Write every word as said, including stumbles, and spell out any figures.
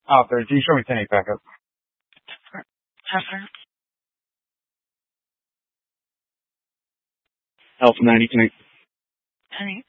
Author, can you show me ten eight backup? Heifer. Alpha ninety ten eight. Ten eight.